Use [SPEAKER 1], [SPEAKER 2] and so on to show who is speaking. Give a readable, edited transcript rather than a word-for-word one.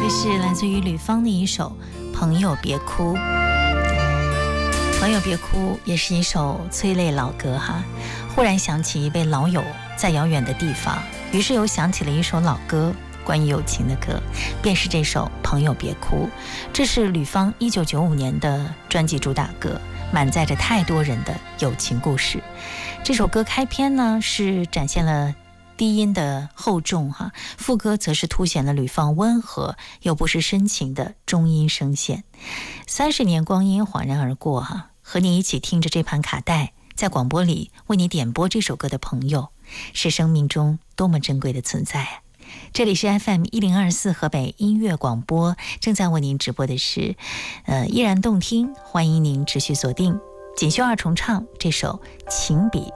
[SPEAKER 1] 这是来自于吕方的一首《朋友别哭》。朋友别哭也是一首催泪老歌哈。忽然想起一位老友在遥远的地方，于是又想起了一首老歌，关于友情的歌，便是这首《朋友别哭》。这是吕方1995年的专辑主打歌，满载着太多人的友情故事。这首歌开篇呢是展现了低音的厚重哈，副歌则是凸显了吕方温和又不失深情的中音声线。30年光阴恍然而过哈，和你一起听着这盘卡带，在广播里为你点播这首歌的朋友，是生命中多么珍贵的存在啊！这里是 FM1024 河北音乐广播，正在为您直播的是依然动听，欢迎您持续锁定锦绣二重唱这首情比